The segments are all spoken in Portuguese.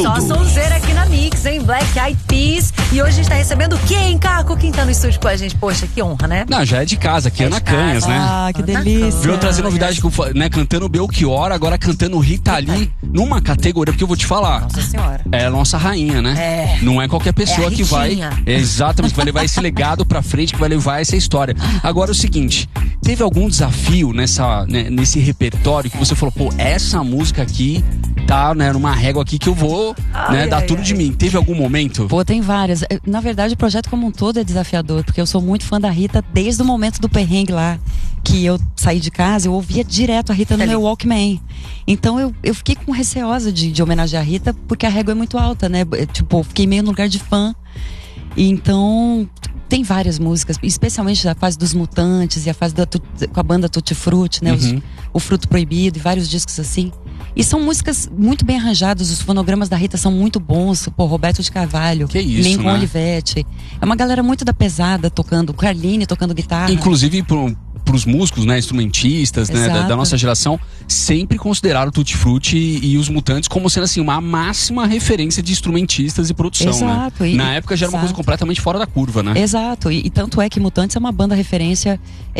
Só sonzeira aqui na Mix, hein? Black Eyed Peas. E hoje a gente tá recebendo quem, Caco? Quem tá no estúdio com a gente? Poxa, que honra, né? Não, já é de casa, aqui é Ana Canhas, né? Ah, que Ana delícia. Veio trazer novidade, né? Cantando Belchior, agora cantando Rita Lee, numa categoria, porque eu vou te falar. Nossa Senhora. É a nossa rainha, né? É. Não é qualquer pessoa que vai. Exatamente, que vai levar esse legado pra frente, que vai levar essa história. Agora é o seguinte: teve algum desafio nesse repertório que você falou, pô, essa música aqui tá, né, numa régua aqui que eu vou, né, dar tudo de mim. Teve algum momento? Pô, tem várias. Na verdade, o projeto como um todo é desafiador, porque eu sou muito fã da Rita desde o momento do perrengue lá, que eu saí de casa, eu ouvia direto a Rita no meu Walkman. Então eu fiquei com receosa de homenagear a Rita, porque a régua é muito alta, né? Tipo, fiquei meio no lugar de fã. E então tem várias músicas, especialmente a fase dos Mutantes e a fase com a banda Tutti Frutti, né? O Fruto Proibido e vários discos assim. E são músicas muito bem arranjadas, os fonogramas da Rita são muito bons. Pô, Roberto de Carvalho, Lincoln Olivetti. É uma galera muito da pesada tocando, Carline tocando guitarra. Inclusive pros músicos, né, instrumentistas, né, da nossa geração, sempre consideraram o Tutti Frutti e os Mutantes como sendo assim uma máxima referência de instrumentistas e produção. Exato. Né? Na época já era uma coisa completamente fora da curva, né? Exato. E tanto é que Mutantes é uma banda referência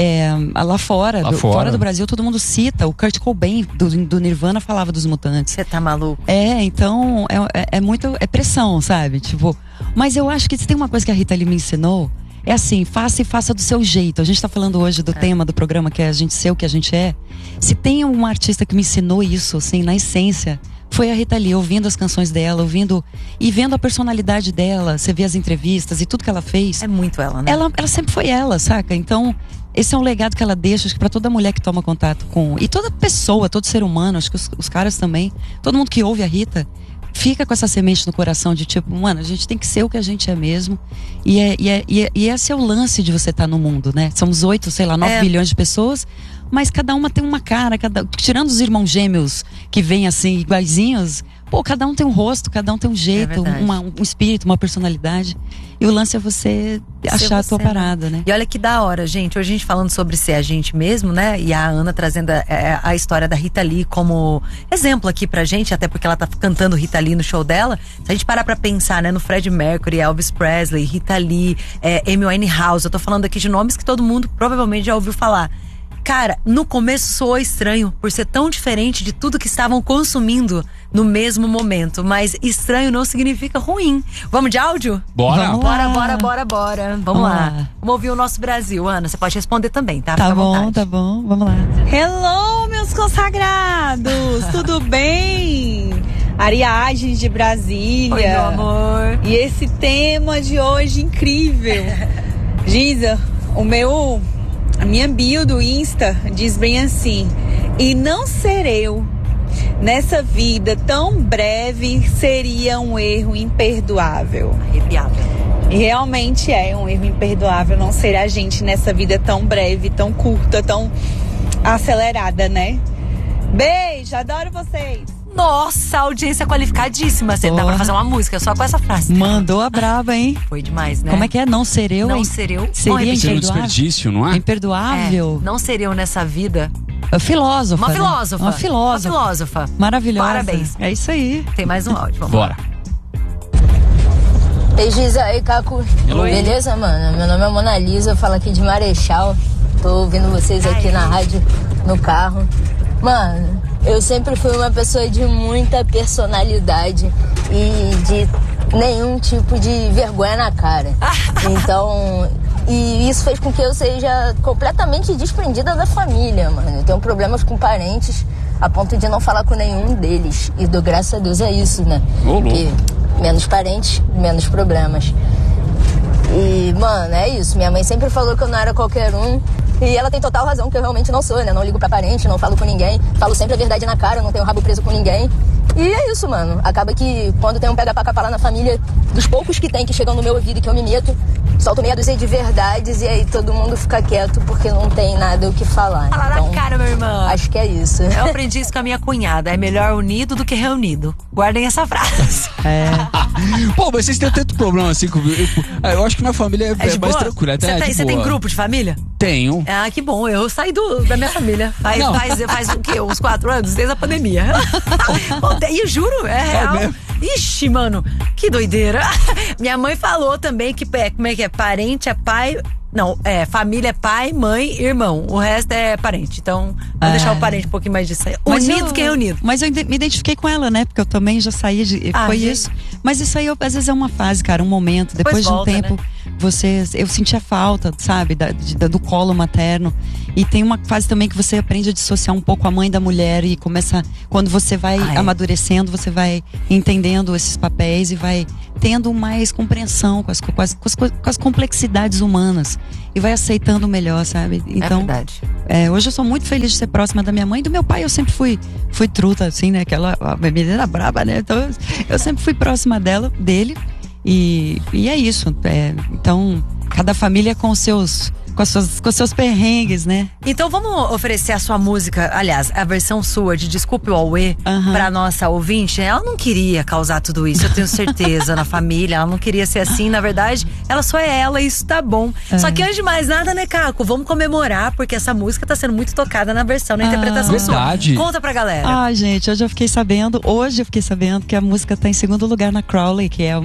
lá fora. Fora do Brasil, todo mundo cita. O Kurt Cobain do Nirvana falava dos Mutantes. Você tá maluco? Então é pressão, sabe? Tipo, mas eu acho que se tem uma coisa que a Rita Lee me ensinou, é assim, faça e faça do seu jeito. A gente tá falando hoje do tema do programa, que é a gente ser o que a gente é. Se tem uma artista que me ensinou isso, assim, na essência, foi a Rita Lee, ouvindo as canções dela, e vendo a personalidade dela. Você vê as entrevistas e tudo que ela fez. É muito ela, né? Ela sempre foi ela, saca? Então, esse é um legado que ela deixa, acho que pra toda mulher que toma contato com... E toda pessoa, todo ser humano, acho que os caras também, todo mundo que ouve a Rita, fica com essa semente no coração de tipo, mano, a gente tem que ser o que a gente é mesmo. E esse é o lance de você estar no mundo, né? Somos 9 bilhões de pessoas, mas cada uma tem uma cara, tirando os irmãos gêmeos que vêm assim, iguaizinhos, pô, cada um tem um rosto, cada um tem um jeito, um espírito, uma personalidade. E o lance é você achar a tua parada, né? E olha que da hora, gente. Hoje a gente falando sobre ser a gente mesmo, né? E a Ana trazendo a história da Rita Lee como exemplo aqui pra gente, até porque ela tá cantando Rita Lee no show dela. Se a gente parar pra pensar, né? No Freddie Mercury, Elvis Presley, Rita Lee, Amy Winehouse. Eu tô falando aqui de nomes que todo mundo provavelmente já ouviu falar. Cara, no começo soou estranho por ser tão diferente de tudo que estavam consumindo no mesmo momento. Mas estranho não significa ruim. Vamos de áudio? Bora! Bora. Vamos lá. Vamos ouvir o nosso Brasil. Ana, você pode responder também, tá? Tá bom. Vamos lá. Hello, meus consagrados! Tudo bem? Ariagens de Brasília. Oi, meu amor. E esse tema de hoje incrível. Giza, a minha bio do Insta diz bem assim: e não ser eu nessa vida tão breve seria um erro imperdoável. Arrepiada. E realmente é um erro imperdoável não ser a gente nessa vida tão breve, tão curta, tão acelerada, né? Beijo, adoro vocês. Nossa, audiência qualificadíssima. Você dá pra fazer uma música só com essa frase. Mandou a braba, hein? Foi demais, né? Como é que é? Não ser eu? Não ser eu. Seria um desperdício, não é? Imperdoável. Não ser eu nessa vida. Filósofa. Uma filósofa. Uma filósofa. Maravilhosa. Parabéns. É isso aí. Tem mais um áudio. Vamos Bora. Ei, Giza, aí, Caco. Beleza, mano? Meu nome é Mona Lisa, eu falo aqui de Marechal. Tô ouvindo vocês aqui na rádio, no carro. Mano, eu sempre fui uma pessoa de muita personalidade e de nenhum tipo de vergonha na cara. Então, e isso fez com que eu seja completamente desprendida da família, mano. Eu tenho problemas com parentes a ponto de não falar com nenhum deles. E dou graças a Deus a isso, né? Porque menos parentes, menos problemas. E, mano, é isso. Minha mãe sempre falou que eu não era qualquer um. E ela tem total razão, que eu realmente não sou, né? Não ligo pra parente, não falo com ninguém. Falo sempre a verdade na cara, não tenho rabo preso com ninguém. E é isso, mano. Acaba que quando tem um pega pra capar lá na família, dos poucos que tem que chegam no meu ouvido e que eu me meto, solto meia dúzia de verdades e aí todo mundo fica quieto porque não tem nada o que falar. Fala então, na cara, minha irmã. Acho que é isso. Eu aprendi isso com a minha cunhada. É melhor unido do que reunido. Guardem essa frase. Pô, mas vocês têm tanto problema assim comigo. Eu acho que minha família é mais tranquila. Você tem grupo de família? Tenho. Ah, que bom. Eu saí da minha família. Faz o quê? Uns 4 anos, desde a pandemia. E eu juro, é real. Ixi, mano, que doideira. Minha mãe falou também que, como é que é? Parente é pai... Não, família é pai, mãe, irmão. O resto é parente. Então, vamos deixar o parente um pouquinho mais disso aí. Unido que reunido. Mas eu me identifiquei com ela, né? Porque eu também já saí foi isso. Mas isso aí, às vezes, é uma fase, cara, um momento. Depois de um tempo, né? Eu sentia falta, sabe? Do colo materno. E tem uma fase também que você aprende a dissociar um pouco a mãe da mulher. E começa... Quando você vai amadurecendo, você vai entendendo esses papéis e vai tendo mais compreensão com as complexidades humanas. E vai aceitando melhor, sabe? Então, é verdade. Hoje eu sou muito feliz de ser próxima da minha mãe. Do meu pai eu sempre fui truta, assim, né? Aquela menina braba, né? Então eu sempre fui próxima dele. E é isso. Então, cada família com os seus perrengues, né? Então vamos oferecer a sua música, aliás, a versão sua de Desculpe o Auê pra nossa ouvinte. Ela não queria causar tudo isso, eu tenho certeza, na família. Ela não queria ser assim, na verdade, ela só é ela e isso tá bom. Só que antes de mais nada, né, Caco? Vamos comemorar, porque essa música tá sendo muito tocada na versão, na interpretação sua. Conta pra galera. Gente, hoje eu fiquei sabendo que a música tá em segundo lugar na Crowley, que é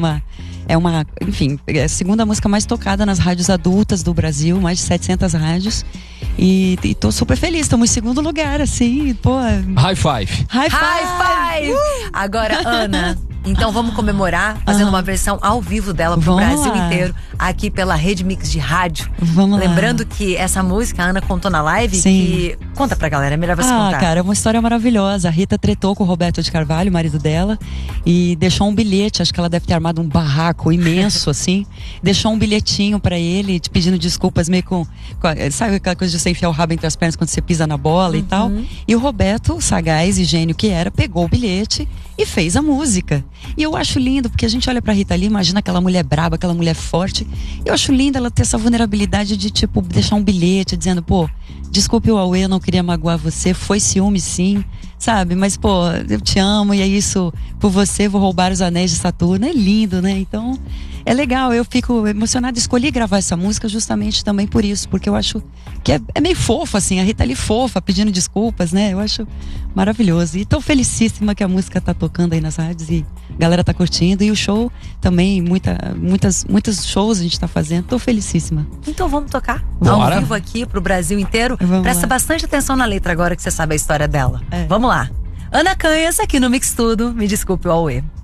a segunda música mais tocada nas rádios adultas do Brasil, mais de 700 rádios. E tô super feliz, estamos em segundo lugar, assim, pô. High five! High five! Agora, Ana, então vamos comemorar fazendo uma versão ao vivo dela pro Brasil inteiro, aqui pela Rede Mix de Rádio. Lembrando que essa música a Ana contou na live. Que conta pra galera, é melhor você contar. Cara, é uma história maravilhosa. A Rita tretou com o Roberto de Carvalho, marido dela, e deixou um bilhete. Acho que ela deve ter armado um barraco imenso, assim. Deixou um bilhetinho pra ele, te pedindo desculpas, meio com sabe aquela coisa de você enfiar o rabo entre as pernas quando você pisa na bola e tal. E o Roberto, sagaz e gênio que era, pegou o bilhete e fez a música. E eu acho lindo, porque a gente olha pra Rita Lee, imagina aquela mulher braba, aquela mulher forte. Eu acho lindo ela ter essa vulnerabilidade de, tipo, deixar um bilhete dizendo, pô, desculpe o Auê, eu não queria magoar você, foi ciúme sim, sabe? Mas, pô, eu te amo e é isso, por você vou roubar os anéis de Saturno. É lindo, né? Então, é legal, eu fico emocionada. Escolhi gravar essa música justamente também por isso, porque eu acho que é meio fofo, assim, a Rita Lee fofa, pedindo desculpas, né? Eu acho maravilhoso. E tô felicíssima que a música tá tocando aí nas rádios e a galera tá curtindo. E o show também, muitos shows a gente tá fazendo. Tô felicíssima. Então vamos tocar ao vivo aqui pro Brasil inteiro. Presta bastante atenção na letra agora que você sabe a história dela. Vamos lá. Ana Canhas aqui no Mix Tudo. Me desculpe o Auê.